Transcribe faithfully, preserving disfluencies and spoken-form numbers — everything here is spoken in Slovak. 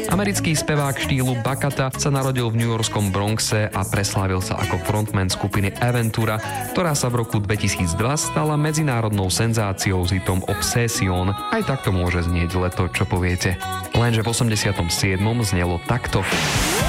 Americký spevák štýlu bachata sa narodil v newyorskom Bronxe a preslávil sa ako frontman skupiny Aventura, ktorá sa v roku dvetisícdva stala medzinárodnou senzáciou s hitom Obsession. Aj takto môže znieť leto, čo poviete. Lenže v osemdesiatom siedmom znelo takto.